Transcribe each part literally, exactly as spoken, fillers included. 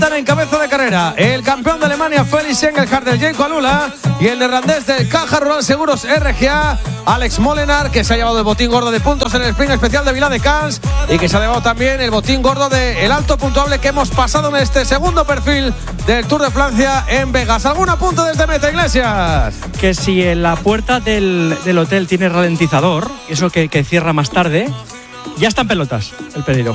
En cabeza de carrera, el campeón de Alemania Felix Engelhardt del Jayco Alula y el neerlandés del Caja Rural Seguros R G A, Alex Molenaar, que se ha llevado el botín gordo de puntos en el sprint especial de Viladecans y que se ha llevado también el botín gordo del alto puntuable que hemos pasado en este segundo perfil del Tour de Francia en Vegas. ¿Algún apunte desde Meta, Iglesias? Que si en la puerta del, del hotel tiene ralentizador, eso que, que cierra más tarde, ya está en pelotas el pedido.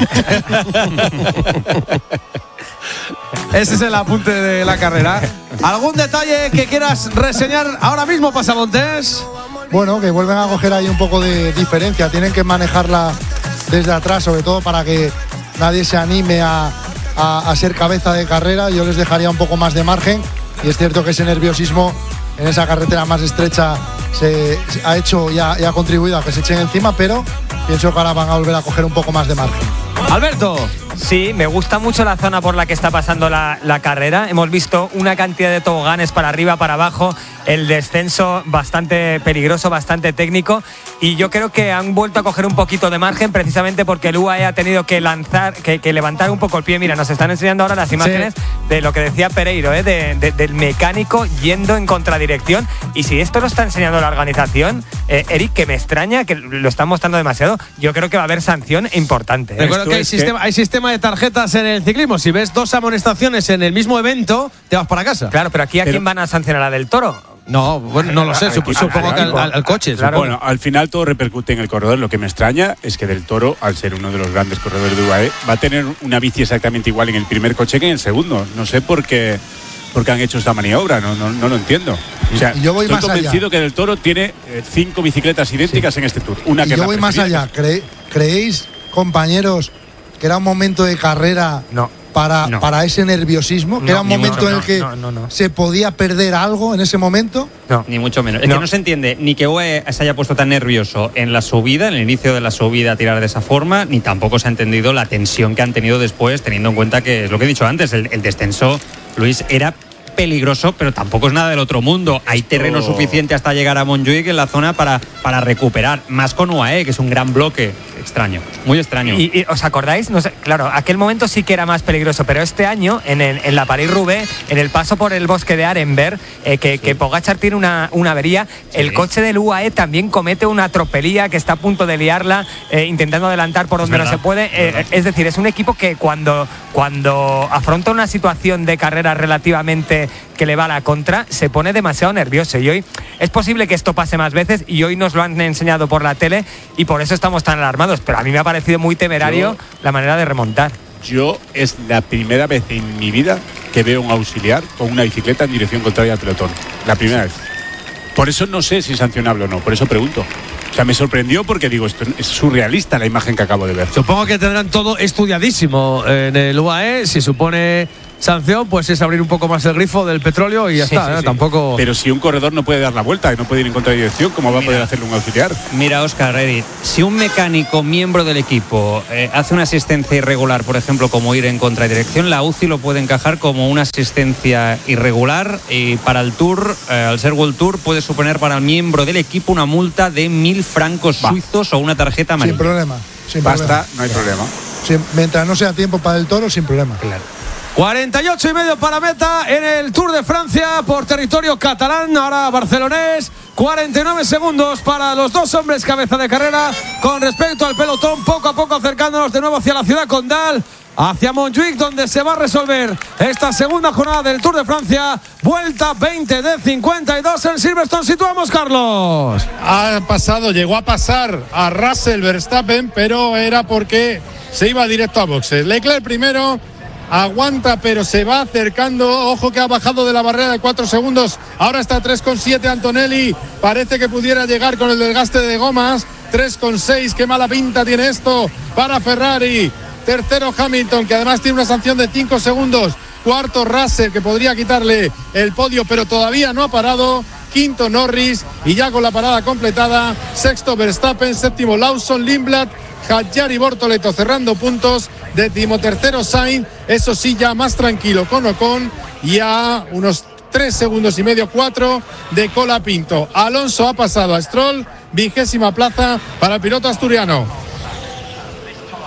Ese es el apunte de la carrera. ¿Algún detalle que quieras reseñar ahora mismo, Pasamontes? Bueno, que vuelven a coger ahí un poco de diferencia. Tienen que manejarla desde atrás, sobre todo para que nadie se anime a, a, a ser cabeza de carrera. Yo les dejaría un poco más de margen. Y es cierto que ese nerviosismo en esa carretera más estrecha se, se ha hecho y ha, y ha contribuido a que se echen encima, pero pienso que ahora van a volver a coger un poco más de margen. Alberto. Sí, me gusta mucho la zona por la que está pasando la, la carrera. Hemos visto una cantidad de toboganes para arriba, para abajo, el descenso bastante peligroso, bastante técnico, y yo creo que han vuelto a coger un poquito de margen precisamente porque el U A E ha tenido que lanzar, que, que levantar un poco el pie. Mira, nos están enseñando ahora las imágenes sí. de lo que decía Pereiro, ¿eh? de, de, del mecánico yendo en contradirección, y si esto lo está enseñando la organización, eh, Eric, que me extraña que lo están mostrando demasiado, yo creo que va a haber sanción importante. ¿eh? Recuerdo que hay, sistema, hay sistema de tarjetas en el ciclismo. Si ves dos amonestaciones en el mismo evento, te vas para casa. Claro, pero aquí ¿a pero, quién van a sancionar? ¿A del Toro? No, bueno, no lo sé, sup supongo que al, al, al coche. Claro. Bueno, al final todo repercute en el corredor. Lo que me extraña es que Del Toro, al ser uno de los grandes corredores de U A E, va a tener una bici exactamente igual en el primer coche que en el segundo. No sé por qué, por qué han hecho esta maniobra, no, no, no lo entiendo. O sea, yo voy estoy más convencido allá. que Del Toro tiene eh, cinco bicicletas idénticas sí. en este Tour. Una y que yo voy más allá. ¿Cre ¿Creéis, compañeros, que era un momento de carrera no, para, no. para ese nerviosismo? ¿Que no, era un momento mucho, en el que no, no, no, no. se podía perder algo en ese momento? No, ni mucho menos. Es no. que no se entiende ni que U A E se haya puesto tan nervioso en la subida, en el inicio de la subida, a tirar de esa forma, ni tampoco se ha entendido la tensión que han tenido después, teniendo en cuenta que es lo que he dicho antes, el, el descenso, Luis, era peligroso, pero tampoco es nada del otro mundo. Hay terreno oh. suficiente hasta llegar a Montjuic en la zona para, para recuperar, más con U A E, que es un gran bloque. Extraño, muy extraño. ¿Y, y os acordáis? No sé, claro, aquel momento sí que era más peligroso, pero este año, en, el, en la París-Roubaix, en el paso por el bosque de Arenberg, eh, que, sí. que Pogačar tiene una, una avería, sí. el coche del U A E también comete una tropelía que está a punto de liarla, eh, intentando adelantar por donde no se puede. Eh, es decir, es un equipo que cuando, cuando afronta una situación de carrera relativamente que le va a la contra, se pone demasiado nervioso. Y hoy es posible que esto pase más veces, y hoy nos lo han enseñado por la tele, y por eso estamos tan alarmados. Pero a mí me ha parecido muy temerario yo, la manera de remontar. Yo es la primera vez en mi vida que veo un auxiliar con una bicicleta en dirección contraria al pelotón. La primera vez. Por eso no sé si es sancionable o no, por eso pregunto. O sea, me sorprendió porque digo, esto es surrealista la imagen que acabo de ver. Supongo que tendrán todo estudiadísimo en el U A E. Si supone sanción, pues es abrir un poco más el grifo del petróleo y ya sí, está, sí, ¿eh? sí. Tampoco. Pero si un corredor no puede dar la vuelta y no puede ir en contradirección, ¿cómo va Mira. a poder hacerlo un auxiliar? Mira, Óscar, Edith, si un mecánico miembro del equipo eh, hace una asistencia irregular, por ejemplo, como ir en contradirección, la U C I lo puede encajar como una asistencia irregular, y para el Tour, eh, al ser World Tour, puede suponer para el miembro del equipo una multa de mil francos va. suizos o una tarjeta amarilla. Sin problema. Sin Basta, problema. no hay problema. Sin, mientras no sea tiempo para el Toro, sin problema. Claro. cuarenta y ocho y medio para meta en el Tour de Francia por territorio catalán, ahora barcelonés. cuarenta y nueve segundos para los dos hombres cabeza de carrera con respecto al pelotón, poco a poco acercándonos de nuevo hacia la ciudad condal, hacia Montjuic, donde se va a resolver esta segunda jornada del Tour de Francia. Vuelta veinte de cincuenta y dos en Silverstone. Situamos, Carlos. Ha pasado, llegó a pasar a Russell Verstappen, pero era porque se iba directo a boxes. Leclerc primero, aguanta, pero se va acercando. Ojo que ha bajado de la barrera de cuatro segundos. Ahora está tres coma siete Antonelli. Parece que pudiera llegar con el desgaste de gomas. tres coma seis. Qué mala pinta tiene esto para Ferrari. Tercero Hamilton, que además tiene una sanción de cinco segundos. Cuarto Russell, que podría quitarle el podio, pero todavía no ha parado. Quinto Norris, y ya con la parada completada, sexto Verstappen, séptimo Lawson, Lindblad, Hadjar y Bortoleto cerrando puntos. Décimo tercero Sainz, eso sí, ya más tranquilo con Ocon, y a unos tres segundos y medio, cuatro de Colapinto. Alonso ha pasado a Stroll, vigésima plaza para el piloto asturiano.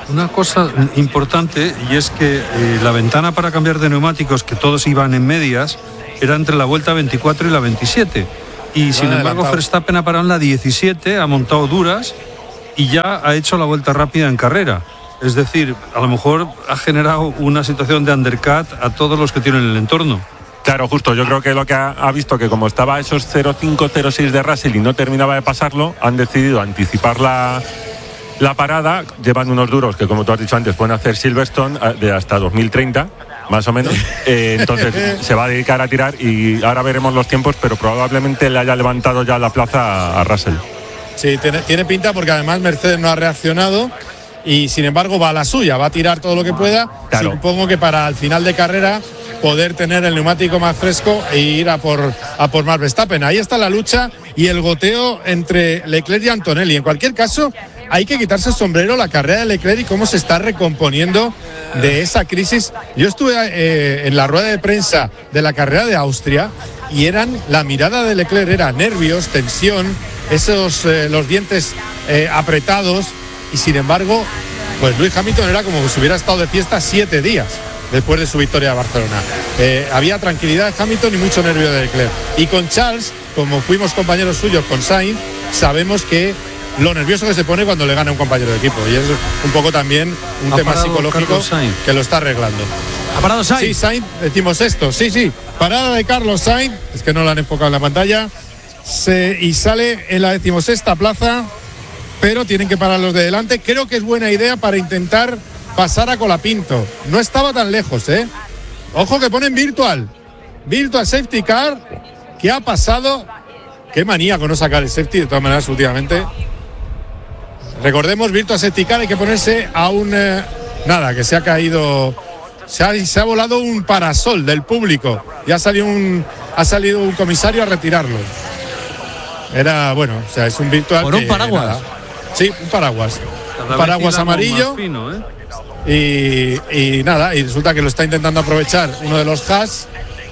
una cosa importante, y es que eh, la ventana para cambiar de neumáticos, que todos iban en medias, era entre la vuelta veinticuatro y la veintisiete. Y sin embargo, Verstappen ha parado en la diecisiete, ha montado duras y ya ha hecho la vuelta rápida en carrera. Es decir, a lo mejor ha generado una situación de undercut a todos los que tienen el entorno. Claro, justo, yo creo que lo que ha, ha visto que como estaba a esos cero cinco cero seis de Russell y no terminaba de pasarlo, han decidido anticipar la, la parada, llevan unos duros que, como tú has dicho antes, pueden hacer Silverstone de hasta dos mil treinta, más o menos. Eh, entonces se va a dedicar a tirar y ahora veremos los tiempos, pero probablemente le haya levantado ya la plaza a, a Russell. Sí, tiene, tiene pinta porque además Mercedes no ha reaccionado y sin embargo va a la suya, va a tirar todo lo que pueda. Claro. Supongo que para al final de carrera poder tener el neumático más fresco e ir a por, a por más Verstappen. Ahí está la lucha y el goteo entre Leclerc y Antonelli. En cualquier caso, hay que quitarse el sombrero la carrera de Leclerc y cómo se está recomponiendo de esa crisis. Yo estuve eh, en la rueda de prensa de la carrera de Austria y eran, la mirada de Leclerc era nervios, tensión, esos eh, los dientes eh, apretados, y sin embargo, pues Lewis Hamilton era como si hubiera estado de fiesta siete días después de su victoria a Barcelona. Eh, había tranquilidad de Hamilton y mucho nervio de Leclerc. Y con Charles, como fuimos compañeros suyos con Sainz, sabemos que lo nervioso que se pone cuando le gana un compañero de equipo, y es un poco también un tema psicológico que lo está arreglando. ¿Ha parado Sainz? Sí, Sainz, decimos esto, sí, sí, parada de Carlos Sainz, es que no lo han enfocado en la pantalla, se, y sale en la decimosexta plaza, pero tienen que parar los de delante. Creo que es buena idea para intentar pasar a Colapinto. No estaba tan lejos, ¿eh? Ojo que ponen virtual. Virtual safety car. ¿Qué ha pasado? Qué manía con no sacar el safety, de todas maneras, últimamente. Recordemos, virtual safety car, hay que ponerse a un... Eh, nada, que se ha caído... Se ha, se ha volado un parasol del público. Ya ha salido un, ha salido un comisario a retirarlo. Era, bueno, o sea, es un virtual... Por un que, paraguas. Nada. Sí, un paraguas. Un paraguas amarillo. Fino, ¿eh? Y, y nada, y resulta que lo está intentando aprovechar uno de los Haas,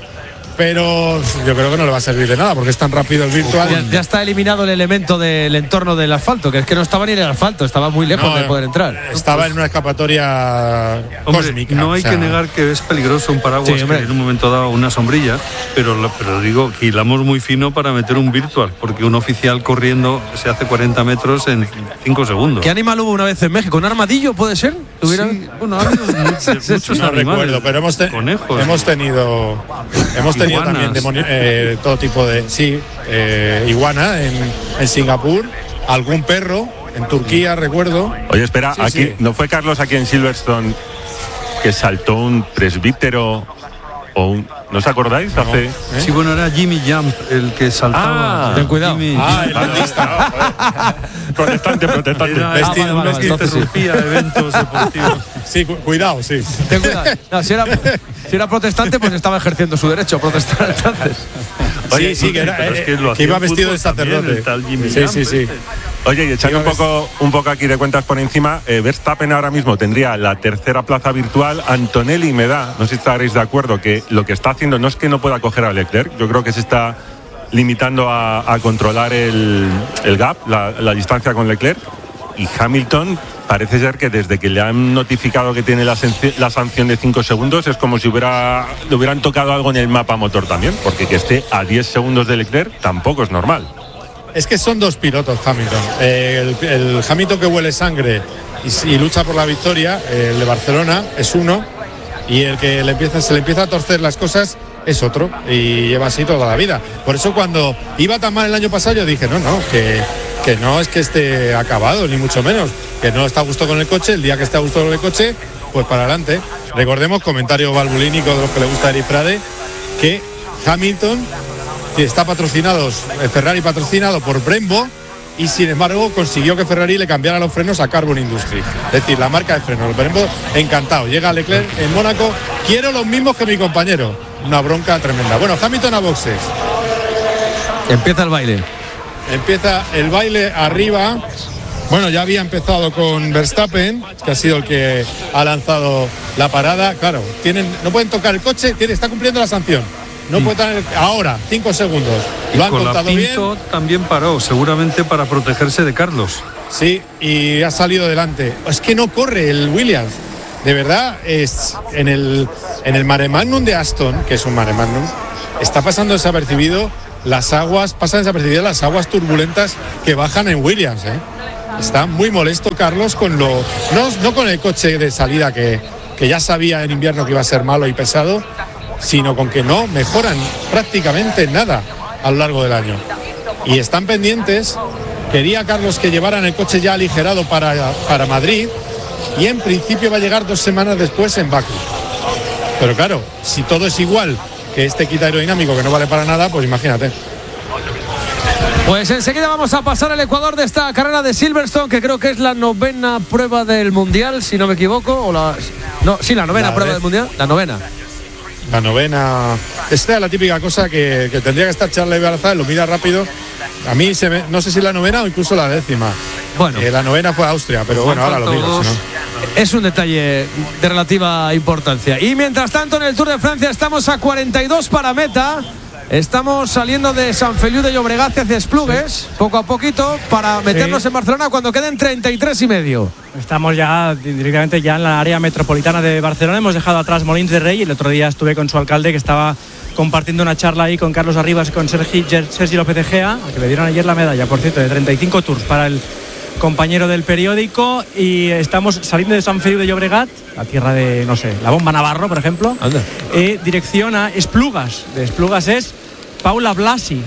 pero yo creo que no le va a servir de nada porque es tan rápido el virtual. Ya, ya está eliminado el elemento del entorno del asfalto, que es que no estaba ni en el asfalto, estaba muy lejos no, de poder entrar. Estaba pues, en una escapatoria hombre, cósmica. No hay o sea, que negar que es peligroso un paraguas, sí, que en un momento dado una sombrilla, pero, pero digo que hilamos muy fino para meter un virtual, porque un oficial corriendo se hace cuarenta metros en cinco segundos. ¿Qué animal hubo una vez en México? ¿Un armadillo puede ser? Sí, bueno, ha habido muchos, muchos no animales, recuerdo, pero hemos, te, conejos, hemos tenido hemos tenido iguanas. También demonio, eh, todo tipo de sí eh, iguana en, en Singapur, algún perro en Turquía, recuerdo. Oye, espera, sí, aquí sí. ¿no fue Carlos aquí en Silverstone que saltó un presbítero o un, ¿no os acordáis? No, Hace... ¿eh? Sí, bueno, era Jimmy Jump el que saltaba. Ah, ten cuidado. Jimmy, ah, el dentista. protestante, protestante. Era, ah, vale, vale, vale, que interrumpía sí. eventos deportivos. Sí, cu cuidado, sí. Ten cuidado. No, si, era, si era protestante, pues estaba ejerciendo su derecho a protestar entonces. Oye, sí, sí, que, era, eh, es que, que iba vestido de sacerdote. También, sí, sí, sí. Oye, y echando un poco, un poco aquí de cuentas por encima, eh, Verstappen ahora mismo tendría la tercera plaza virtual. Antonelli me da, no sé si estaréis de acuerdo, que lo que está haciendo no es que no pueda coger a Leclerc, yo creo que se está limitando a, a controlar el, el gap, la, la distancia con Leclerc. Y Hamilton parece ser que desde que le han notificado que tiene la, la sanción de cinco segundos es como si hubiera, le hubieran tocado algo en el mapa motor también, porque que esté a diez segundos de Leclerc tampoco es normal. Es que son dos pilotos Hamilton. Eh, el, el Hamilton que huele sangre y, y lucha por la victoria, eh, el de Barcelona, es uno, y el que le empieza, se le empieza a torcer las cosas es otro, y lleva así toda la vida. Por eso cuando iba tan mal el año pasado yo dije, no, no, que, que no es que esté acabado, ni mucho menos, que no está a gusto con el coche, el día que esté a gusto con el coche, pues para adelante. Recordemos, comentario valvulínico de los que le gusta a Eric Prade, que Hamilton está patrocinado, Ferrari patrocinado por Brembo, y sin embargo consiguió que Ferrari le cambiara los frenos a Carbon Industry, es decir, la marca de frenos. Brembo encantado, llega Leclerc en Mónaco, quiero los mismos que mi compañero, una bronca tremenda. Bueno, Hamilton a boxes, empieza el baile empieza el baile arriba. Bueno, ya había empezado con Verstappen, que ha sido el que ha lanzado la parada. Claro, tienen, no pueden tocar el coche, tiene, está cumpliendo la sanción. No puede tener ahora, cinco segundos. Lo han contado bien. También paró, seguramente para protegerse de Carlos. Sí, y ha salido delante. Es que no corre el Williams. De verdad, es en el, en el Mare Magnum de Aston, que es un Mare Magnum, está pasando desapercibido las aguas, pasan desapercibidas las aguas turbulentas que bajan en Williams, ¿eh? Está muy molesto Carlos con lo, no, no con el coche de salida que, que ya sabía en invierno que iba a ser malo y pesado, sino con que no mejoran prácticamente nada a lo largo del año. Y están pendientes. Quería Carlos que llevaran el coche ya aligerado para, para Madrid, y en principio va a llegar dos semanas después en Bakú. Pero claro, si todo es igual que este kit aerodinámico que no vale para nada, pues imagínate. Pues enseguida vamos a pasar al Ecuador de esta carrera de Silverstone, que creo que es la novena prueba del Mundial, si no me equivoco. O la, no, sí, la novena la prueba del Mundial. La novena. La novena. Esta es la típica cosa que, que tendría que estar Charles Barazal, lo mira rápido. A mí se me, no sé si la novena o incluso la décima. Bueno, eh, la novena fue Austria, pero bueno, ahora lo miro. Si no. Es un detalle de relativa importancia. Y mientras tanto, en el Tour de Francia estamos a cuarenta y dos para meta. Estamos saliendo de San Feliu de Llobregat hacia Esplugues, sí. poco a poquito, para meternos sí. en Barcelona cuando queden treinta y tres y medio. Estamos ya directamente ya en la área metropolitana de Barcelona. Hemos dejado atrás Molins de Rey. El otro día estuve con su alcalde, que estaba compartiendo una charla ahí con Carlos Arribas y con Sergi, Sergi López Egea, que le dieron ayer la medalla, por cierto, de treinta y cinco tours para el compañero del periódico. Y estamos saliendo de San Feliu de Llobregat, la tierra de, no sé, la Bomba Navarro, por ejemplo, eh, dirección a Esplugas. De Esplugas es Paula Blasi,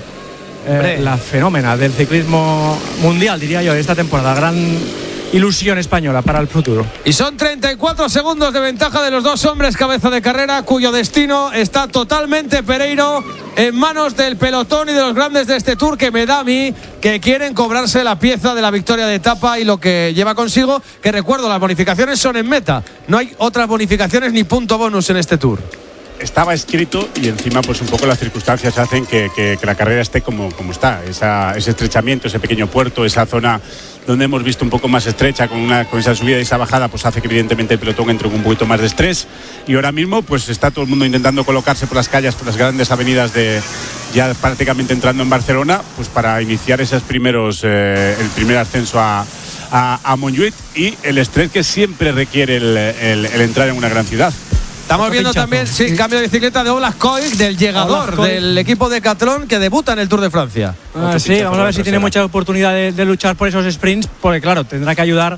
eh, la fenómena del ciclismo mundial, diría yo, de esta temporada. Gran ilusión española para el futuro. Y son treinta y cuatro segundos de ventaja de los dos hombres cabeza de carrera, cuyo destino está totalmente, Pereiro, en manos del pelotón y de los grandes de este Tour, que me da a mí que quieren cobrarse la pieza de la victoria de etapa y lo que lleva consigo, que recuerdo, las bonificaciones son en meta, no hay otras bonificaciones ni punto bonus en este Tour. Estaba escrito y encima pues un poco las circunstancias hacen que, que, que la carrera esté como, como está, esa, ese estrechamiento, ese pequeño puerto, esa zona donde hemos visto un poco más estrecha con, una, con esa subida y esa bajada, pues hace que evidentemente el pelotón entre con un poquito más de estrés, y ahora mismo pues está todo el mundo intentando colocarse por las calles, por las grandes avenidas de ya prácticamente entrando en Barcelona, pues para iniciar esos primeros eh, el primer ascenso a a, a Montjuïc, y el estrés que siempre requiere el, el, el entrar en una gran ciudad. Estamos viendo también, sí, cambio de bicicleta de Olaf Koig, del llegador del equipo de Decathlon, que debuta en el Tour de Francia. Ah, sí, vamos a ver si tiene mucha oportunidad de, de luchar por esos sprints, porque claro, tendrá que ayudar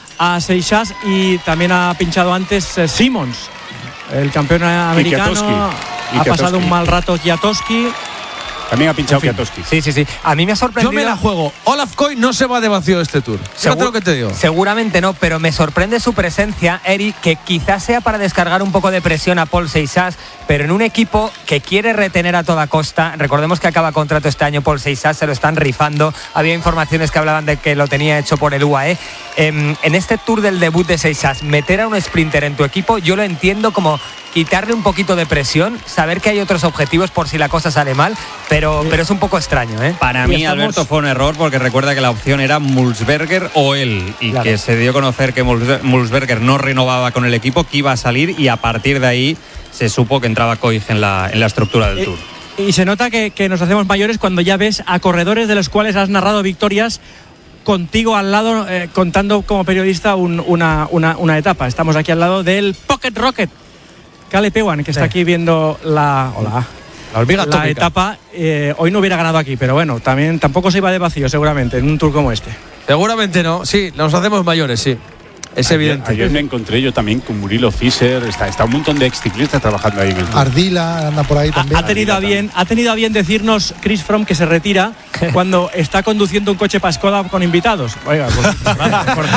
a Seixas, y también ha pinchado antes eh, Simmons, el campeón americano. Ha pasado un mal rato Kwiatkowski. También ha pinchado Kwiatkowski. Sí, sí, sí. A mí me ha sorprendido. Yo me la juego. Olaf Koig no se va de vacío este Tour. Fíjate lo que te digo. Seguramente no, pero me sorprende su presencia, Eric, que quizás sea para descargar un poco de presión a Paul Seixas, pero en un equipo que quiere retener a toda costa. Recordemos que acaba contrato este año Paul Seixas, se lo están rifando. Había informaciones que hablaban de que lo tenía hecho por el U A E. En, en este Tour del debut de Seixas, meter a un sprinter en tu equipo, yo lo entiendo como quitarle un poquito de presión, saber que hay otros objetivos por si la cosa sale mal, pero, pero es un poco extraño, ¿eh? Para mí, estamos... Alberto, fue un error, porque recuerda que la opción era Mulsberger o él, y claro, que se dio a conocer que Mulsberger no renovaba con el equipo, que iba a salir, y a partir de ahí se supo que entraba Koig en la, en la estructura del Tour. Y, y se nota que, que nos hacemos mayores cuando ya ves a corredores de los cuales has narrado victorias contigo al lado, eh, contando como periodista un, una, una, una etapa. Estamos aquí al lado del Pocket Rocket, Caleb Ewan, que está sí. aquí viendo la, hola, la, hormiga la etapa. Eh, hoy no hubiera ganado aquí, pero bueno, también tampoco se iba de vacío seguramente en un Tour como este. Seguramente no, sí, nos hacemos mayores, sí. Es ayer, evidente. Ayer me encontré yo también con Murilo Fischer, está, está un montón de ex ciclistas trabajando ahí en el Tour. Ardila anda por ahí también. Ha, ha tenido a bien, ha tenido a bien decirnos Chris Froome que se retira cuando está conduciendo un coche para Skoda con invitados. Oiga, pues, vale, por,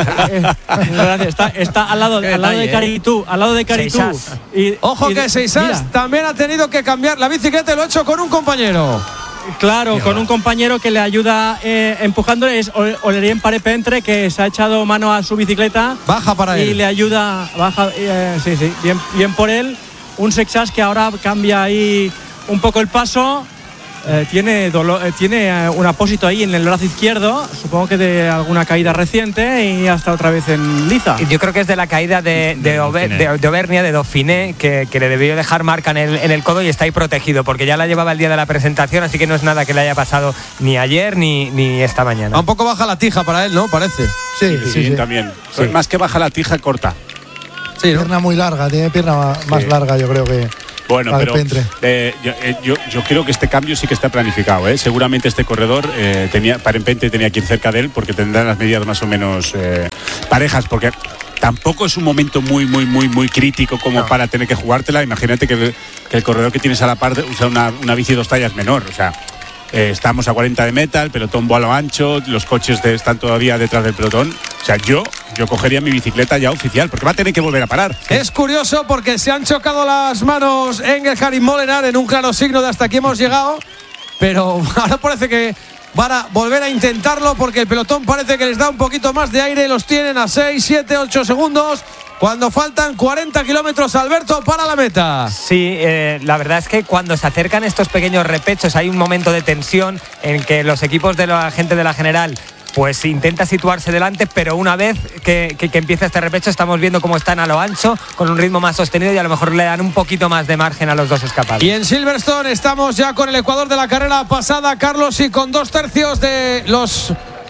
eh, está, está al lado, al lado de Caritú, al lado de Caritú. Y, Ojo y, que Seixas también ha tenido que cambiar la bicicleta y lo ha hecho con un compañero. Claro, con un compañero que le ayuda eh, empujando, es Olerien Parepentre, que se ha echado mano a su bicicleta. Baja para y él. Y le ayuda, baja, eh, sí, sí, bien, bien por él. Un Seixas que ahora cambia ahí un poco el paso. Eh, tiene dolor, eh, tiene eh, un apósito ahí en el brazo izquierdo, supongo que de alguna caída reciente, y hasta otra vez en liza. Yo creo que es de la caída de, de, Ober, de, de Auvernia, de Dauphiné, que, que le debió dejar marca en el, en el codo y está ahí protegido, porque ya la llevaba el día de la presentación, así que no es nada que le haya pasado ni ayer ni, ni esta mañana. Un poco baja la tija para él, ¿no? Parece. Sí, sí, sí, sí. También. Sí. Más que baja la tija, corta. Sí, ¿no? Pierna muy larga, tiene pierna más sí. larga, yo creo que. Bueno, pero eh, yo, eh, yo, yo creo que este cambio sí que está planificado. ¿eh? Seguramente este corredor eh, tenía, para Empente tenía que ir cerca de él, porque tendrán las medidas más o menos eh, parejas, porque tampoco es un momento muy, muy, muy, muy crítico como no. para tener que jugártela. Imagínate que el, que el corredor que tienes a la par usa una, una bici dos tallas menor. O sea, eh, estamos a cuarenta de meta, el pelotón va a lo ancho, los coches de, están todavía detrás del pelotón. O sea, yo, yo cogería mi bicicleta ya oficial, porque va a tener que volver a parar. Es curioso porque se han chocado las manos Engelhard y Molenaar en un claro signo de hasta aquí hemos llegado, pero ahora parece que van a volver a intentarlo porque el pelotón parece que les da un poquito más de aire, los tienen a seis, siete, ocho segundos. Cuando faltan cuarenta kilómetros, Alberto, para la meta. Sí, eh, la verdad es que cuando se acercan estos pequeños repechos hay un momento de tensión en que los equipos de la gente de la general pues intenta situarse delante, pero una vez que, que, que empieza este repecho estamos viendo cómo están a lo ancho, con un ritmo más sostenido y a lo mejor le dan un poquito más de margen a los dos escapados. Y en Silverstone estamos ya con el ecuador de la carrera pasada, Carlos, y con dos tercios de los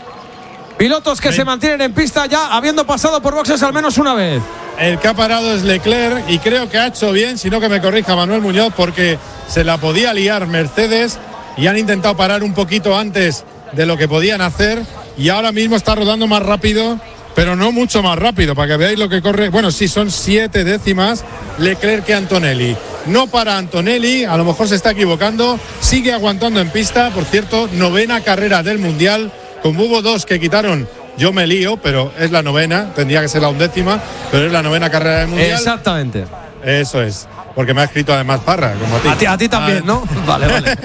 pilotos que sí. se mantienen en pista ya habiendo pasado por boxes al menos una vez. El que ha parado es Leclerc y creo que ha hecho bien, si no que me corrija Manuel Muñoz, porque se la podía liar Mercedes y han intentado parar un poquito antes de lo que podían hacer y ahora mismo está rodando más rápido, pero no mucho más rápido, para que veáis lo que corre. Bueno, sí, son siete décimas Leclerc que Antonelli. No para Antonelli, a lo mejor se está equivocando, sigue aguantando en pista. Por cierto, novena carrera del Mundial, como hubo dos que quitaron, yo me lío, pero es la novena, tendría que ser la undécima, pero es la novena carrera del Mundial. Exactamente. Eso es, porque me ha escrito además Parra, como a ti. A ti, a ti también, ah, ¿no? Vale, vale.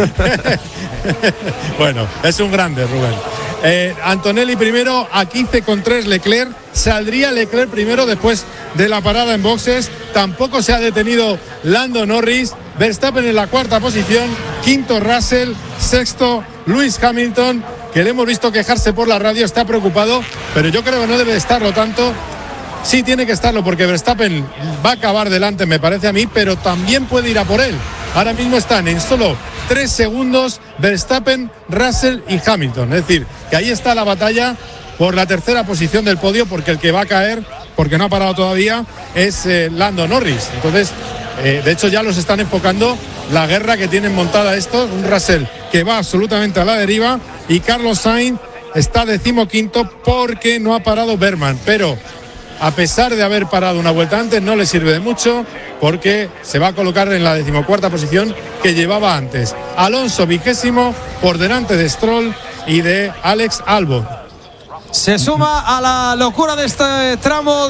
Bueno, es un grande, Rubén. Eh, Antonelli primero a quince con tres Leclerc, saldría Leclerc primero después de la parada en boxes. Tampoco se ha detenido Lando Norris. Verstappen en la cuarta posición, quinto Russell, sexto Lewis Hamilton, que le hemos visto quejarse por la radio, está preocupado, pero yo creo que no debe de estarlo tanto. Sí tiene que estarlo porque Verstappen va a acabar delante, me parece a mí, pero también puede ir a por él. Ahora mismo están en solo tres segundos Verstappen, Russell y Hamilton. Es decir, que ahí está la batalla por la tercera posición del podio, porque el que va a caer, porque no ha parado todavía, es eh, Lando Norris. Entonces, eh, de hecho ya los están enfocando la guerra que tienen montada estos. Un Russell que va absolutamente a la deriva y Carlos Sainz está decimoquinto porque no ha parado Berman. Pero a pesar de haber parado una vuelta antes, no le sirve de mucho porque se va a colocar en la decimocuarta posición que llevaba antes. Alonso vigésimo por delante de Stroll y de Alex Albon. Se suma a la locura de este tramo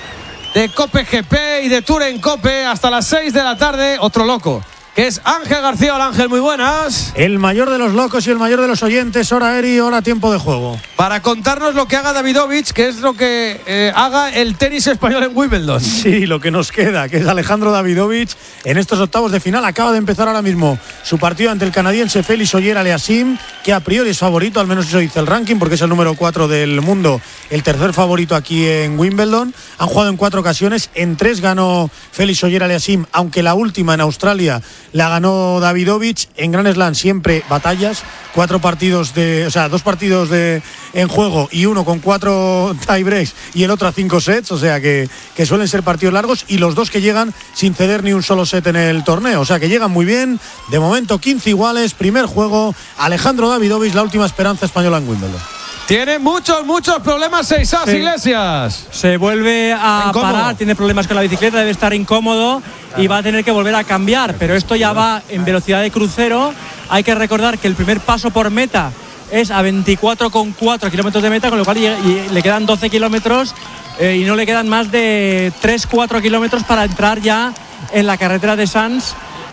de Cope G P y de Tour en Cope hasta las seis de la tarde, otro loco, que es Ángel García. Hola Ángel, muy buenas. El mayor de los locos y el mayor de los oyentes, hora Eri, hora tiempo de juego. Para contarnos lo que haga Davidovich, que es lo que eh, haga el tenis español en Wimbledon. Sí, lo que nos queda, que es Alejandro Davidovich en estos octavos de final. Acaba de empezar ahora mismo su partido ante el canadiense Félix Auger-Aliassime, que a priori es favorito, al menos eso dice el ranking, porque es el número cuatro del mundo, el tercer favorito aquí en Wimbledon. Han jugado en cuatro ocasiones, en tres ganó Félix Auger-Aliassime, aunque la última en Australia la ganó Davidovich. En Grand Slam siempre batallas, cuatro partidos de, o sea, dos partidos de en juego y uno con cuatro tiebreaks y el otro a cinco sets, o sea que, que suelen ser partidos largos y los dos que llegan sin ceder ni un solo set en el torneo, o sea que llegan muy bien. De momento quince iguales, primer juego, Alejandro Davidovich, la última esperanza española en Wimbledon. Tiene muchos, muchos problemas Seixas, sí. Iglesias. Se vuelve a incómodo. parar, tiene problemas con la bicicleta, debe estar incómodo y va a tener que volver a cambiar. Pero esto ya va en velocidad de crucero. Hay que recordar que el primer paso por meta es a veinticuatro coma cuatro kilómetros de meta, con lo cual le quedan doce kilómetros eh, y no le quedan más de tres cuatro kilómetros para entrar ya en la carretera de Sants.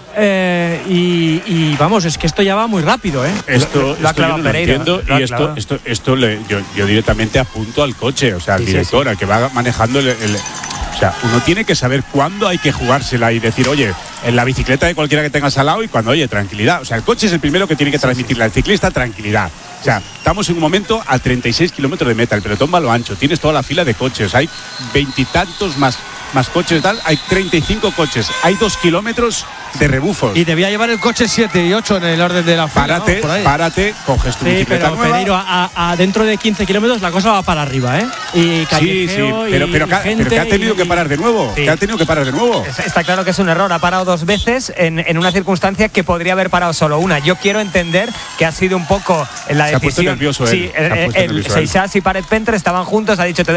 Eh, y, y vamos, es que esto ya va muy rápido, ¿eh? Esto, lo, esto yo no lo entiendo y esto, esto, esto le, yo, yo directamente apunto al coche, o sea, al sí, director, sí, sí. al que va manejando el, el, O sea, uno tiene que saber cuándo hay que jugársela y decir, oye, en la bicicleta de cualquiera que tengas al lado y cuando, oye, tranquilidad. O sea, el coche es el primero que tiene que transmitirle al ciclista tranquilidad. O sea, estamos en un momento a treinta y seis kilómetros de meta, el pelotón va a lo ancho, tienes toda la fila de coches, hay veintitantos más, más coches, tal, hay treinta y cinco coches, hay dos kilómetros de rebufos. Y debía llevar el coche siete y ocho en el orden de la fila. Párate, ¿no? párate, coges tu Sí, bicicleta pero nueva. Pereiro, a, a dentro de quince kilómetros la cosa va para arriba, ¿eh? Y Sí, sí, pero, pero, que, pero que ha tenido que parar de nuevo. Sí. Que ha tenido que parar de nuevo. Está claro que es un error. Ha parado dos veces en, en una circunstancia que podría haber parado solo una. Yo quiero entender que ha sido un poco la Se ha puesto decisión. nervioso él. Sí, Se ha el, puesto el, nervioso él. Seixas y Paret Pentre estaban juntos. Ha dicho: te